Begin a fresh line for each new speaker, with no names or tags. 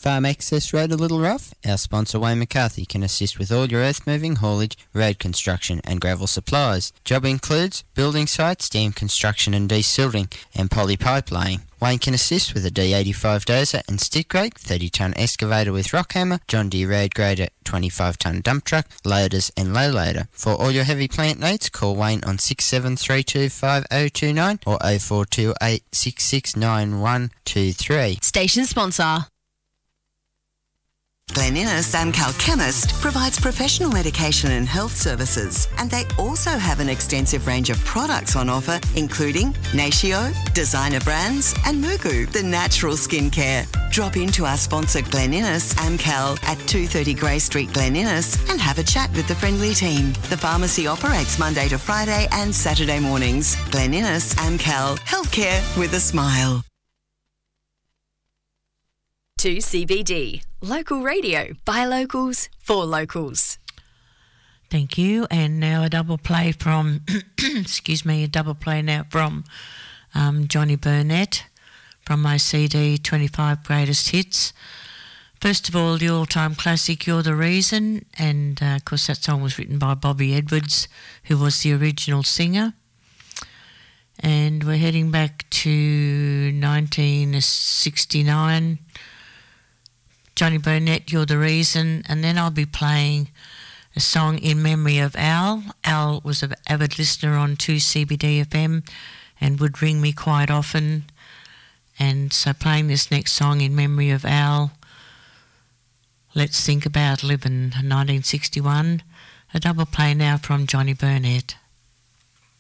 Farm Access Road a little rough? Our sponsor Wayne McCarthy can assist with all your earth moving, haulage, road construction and gravel supplies. Job includes building sites, dam construction and desilting and poly pipe laying. Wayne can assist with a D85 dozer and stick rake, 30-tonne excavator with rock hammer, John Deere road grader, 25-tonne dump truck, loaders and low loader. For all your heavy plant needs, call Wayne on 67325029 or 0428669123.
Station sponsor.
Glen Innes Amcal Chemist provides professional medication and health services, and they also have an extensive range of products on offer, including Natio, designer brands, and Mugu, the natural skincare. Drop into our sponsor Glen Innes Amcal at 230 Grey Street, Glen Innes, and have a chat with the friendly team. The pharmacy operates Monday to Friday and Saturday mornings. Glen Innes Amcal, healthcare with a smile.
2CBD, local radio by locals for locals.
Thank you. And now a double play from, a double play now from Johnny Burnett from my CD 25 Greatest Hits. First of all, the all-time classic, You're the Reason, and of course that song was written by Bobby Edwards, who was the original singer. And we're heading back to 1969. Johnny Burnett, You're the Reason, and then I'll be playing a song in memory of Al. Al was an avid listener on 2CBD FM and would ring me quite often, and so playing this next song in memory of Al, Let's Think About Living, 1961, a double play now from Johnny Burnett.